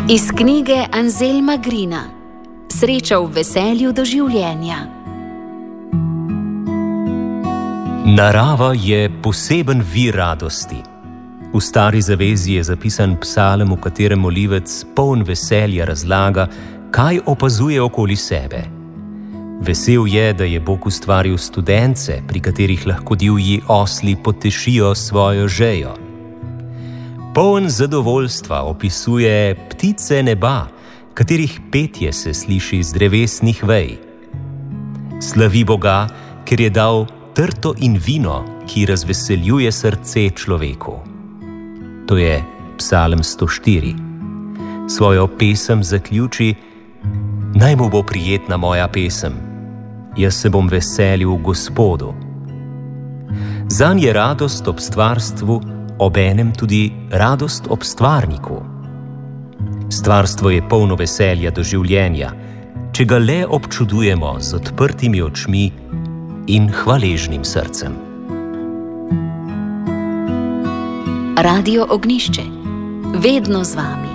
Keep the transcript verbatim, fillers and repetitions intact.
Iz knjige Anselma Grina Sreča v veselju do življenja. Narava je poseben vir radosti. V Stari zavezi je zapisan psalem, v katerem molivec poln veselja razlaga, kaj opazuje okoli sebe. Vesel je, da je Bog ustvaril studence, pri katerih lahko divji osli potešijo svojo žejo. Poln zadovoljstva opisuje ptice neba, katerih petje se sliši z drevesnih vej. Slavi Boga, ker je dal trto in vino, ki razveseljuje srce človeku. To je psalem sto štiri. Svojo pesem zaključi: Naj mu bo prijetna moja pesem, jaz se bom veselil v Gospodu. Zanj je radost ob stvarstvu obenem tudi radost ob stvarniku. Stvarstvo je polno veselja do življenja, če ga le občudujemo z odprtimi očmi in hvaležnim srcem. Radio Ognjišče. Vedno z vami.